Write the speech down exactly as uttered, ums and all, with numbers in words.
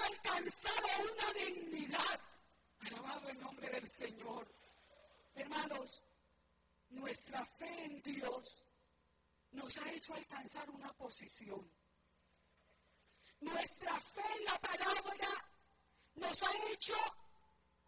alcanzado una dignidad. Alabado el nombre del Señor. Hermanos, nuestra fe en Dios nos ha hecho alcanzar una posición. Nuestra fe en la palabra nos ha hecho